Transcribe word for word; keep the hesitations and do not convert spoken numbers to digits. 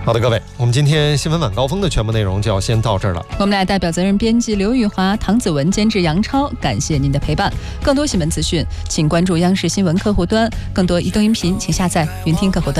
好的，各位，我们今天新闻晚高峰的全部内容就要先到这儿了。 我们来代表责任编辑刘宇华、唐子文监制杨超，感谢您的陪伴。更多新闻资讯，请关注央视新闻客户端；更多移动音频，请下载云听客户端。